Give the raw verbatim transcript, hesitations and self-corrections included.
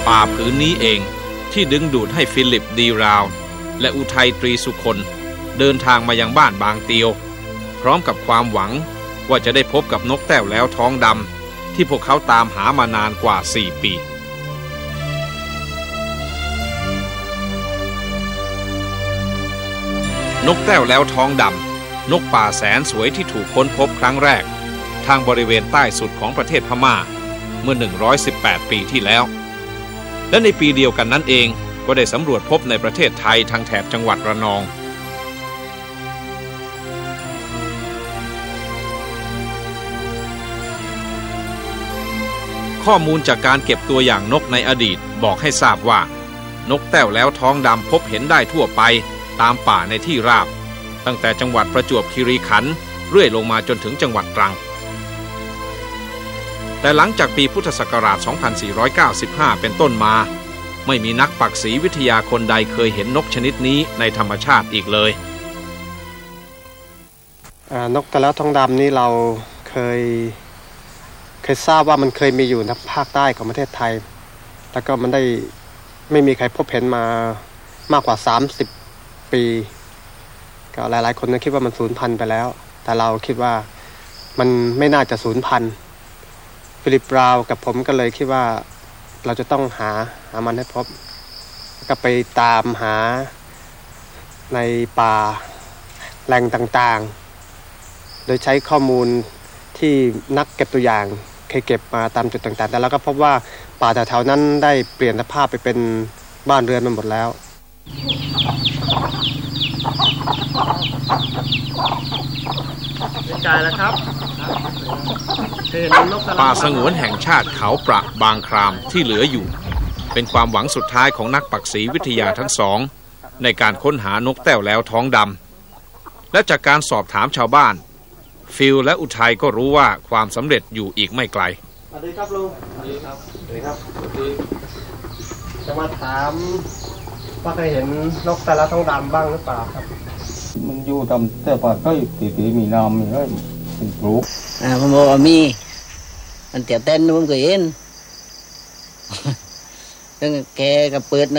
ป่าผืนนี้เองที่ดึงดูดให้ฟิลิปดีราวและอุทัยตรีสุคนเดินทางมายังบ้านบางเตียวพร้อมกับความหวังว่าจะได้พบกับนกแต้วแล้วท้องดำที่พวกเขาตามหามานานกว่าสี่ปีนกแต้วแล้วท้องดำนกป่าแสนสวยที่ถูกค้นพบครั้งแรกทางบริเวณใต้สุดของประเทศพม่าเมื่อหนึ่งร้อยสิบแปดปีที่แล้วและในปีเดียวกันนั้นเองก็ได้สำรวจพบในประเทศไทยทางแถบจังหวัดระนองข้อมูลจากการเก็บตัวอย่างนกในอดีตบอกให้ทราบว่านกแต้วแล้วท้องดำพบเห็นได้ทั่วไปตามป่าในที่ราบตั้งแต่จังหวัดประจวบคีรีขันธ์เรื่อยลงมาจนถึงจังหวัดตรังแต่หลังจากปีพุทธศักราช สองพันสี่ร้อยเก้าสิบห้า เป็นต้นมาไม่มีนักปักษีวิทยาคนใดเคยเห็นนกชนิดนี้ในธรรมชาติอีกเลยนกแต้วแล้วท้องดำนี่เราเคยเคยทราบว่ามันเคยมีอยู่ในภาคใต้ของประเทศไทยแล้วก็มันได้ไม่มีใครพบเห็นมามากกว่าสามสิบปีก็หลายๆคนก็คิดว่ามันสูญพันธุ์ไปแล้วแต่เราคิดว่ามันไม่น่าจะสูญพันธุ์ฟิลิปราวกับผมก็เลยคิดว่าเราจะต้องหาหามันให้พบก็ไปตามหาในป่าแหล่งต่างๆโดยใช้ข้อมูลที่นักเก็บตัวอย่างเคยเก็บมาตามจุดต่างๆแต่เราก็พบว่าป่าแถวๆนั้นได้เปลี่ยนสภาพไปเป็นบ้านเรือนไปหมดแล้วใจแล้วครับป่าสงวนแห่งชาติเขาประบางครามที่เหลืออยู่เป็นความหวังสุดท้ายของนักปักษีวิทยาทั้งสองในการค้นหานกแต้วแล้วท้องดำและจากการสอบถามชาวบ้านฟิลและอุทัยก็รู้ว่าความสำเร็จอยู่อีกไม่ไกลสวัสดีครับลุงสวัสดีครับสวัสดีครับจะมาถามว่าเคยเห็นนกแต้วแล้วท้องดำบ้างหรือเปล่าครับมันอยู่ตามแต่ป่าก็ตีตีมีน้ำมีอะไรเป็นปลูกอ่าผมบอกว่ามีมันเตียเต้นผมก็เห็นตั้งแกก็เปิด